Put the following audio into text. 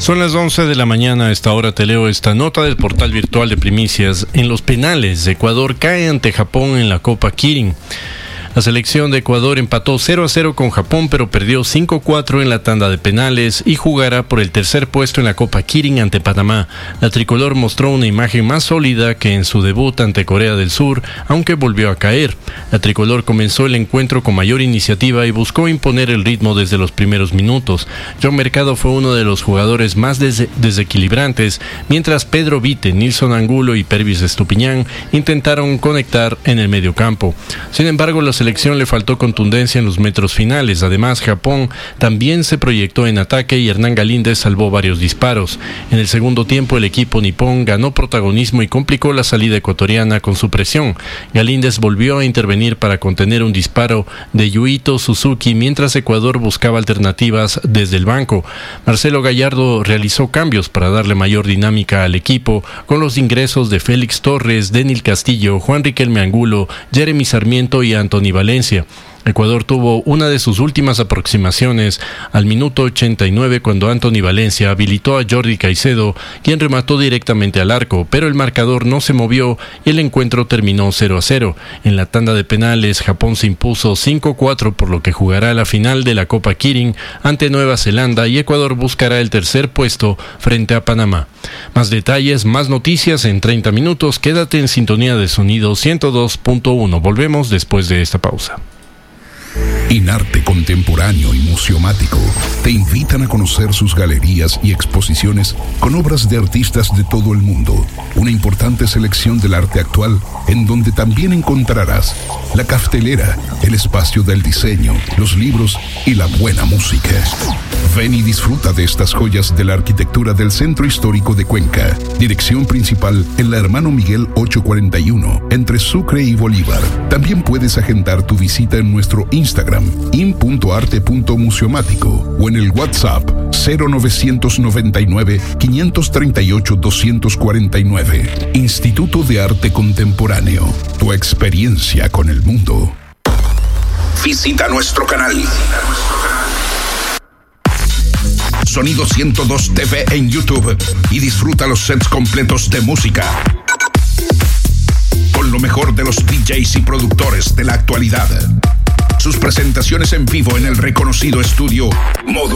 Son las 11 de la mañana. A esta hora te leo esta nota del portal virtual de Primicias. En los penales, Ecuador cae ante Japón en la Copa Kirin. La selección de Ecuador empató 0-0 con Japón, pero perdió 5-4 en la tanda de penales y jugará por el tercer puesto en la Copa Kirin ante Panamá. La tricolor mostró una imagen más sólida que en su debut ante Corea del Sur, aunque volvió a caer. La tricolor comenzó el encuentro con mayor iniciativa y buscó imponer el ritmo desde los primeros minutos. John Mercado fue uno de los jugadores más desequilibrantes, mientras Pedro Vite, Nilson Angulo y Pervis Estupiñán intentaron conectar en el mediocampo. Sin embargo, la selección le faltó contundencia en los metros finales. Además, Japón también se proyectó en ataque y Hernán Galíndez salvó varios disparos. En el segundo tiempo, el equipo nipón ganó protagonismo y complicó la salida ecuatoriana con su presión. Galíndez volvió a intervenir para contener un disparo de Yuito Suzuki, mientras Ecuador buscaba alternativas desde el banco. Marcelo Gallardo realizó cambios para darle mayor dinámica al equipo, con los ingresos de Félix Torres, Denil Castillo, Juan Riquelme Angulo, Jeremy Sarmiento y Anthony Valencia. Ecuador tuvo una de sus últimas aproximaciones al minuto 89 cuando Anthony Valencia habilitó a Jordi Caicedo, quien remató directamente al arco, pero el marcador no se movió y el encuentro terminó 0-0. En la tanda de penales, Japón se impuso 5-4, por lo que jugará la final de la Copa Kirin ante Nueva Zelanda y Ecuador buscará el tercer puesto frente a Panamá. Más detalles, más noticias en 30 minutos. Quédate en sintonía de Sonido 102.1. Volvemos después de esta pausa. Inarte Contemporáneo y Museomático te invitan a conocer sus galerías y exposiciones con obras de artistas de todo el mundo. Una importante selección del arte actual, en donde también encontrarás la caftelera, el espacio del diseño, los libros y la buena música. Ven y disfruta de estas joyas de la arquitectura del Centro Histórico de Cuenca. Dirección principal en la Hermano Miguel 841, entre Sucre y Bolívar. También puedes agendar tu visita en nuestro Instagram, in.arte.museomático, o en el WhatsApp 0999-538-249. Instituto de Arte Contemporáneo. Tu experiencia con el mundo. Visita nuestro canal. Sonido 102 TV en YouTube y disfruta los sets completos de música con lo mejor de los DJs y productores de la actualidad. Sus presentaciones en vivo en el reconocido estudio Módulo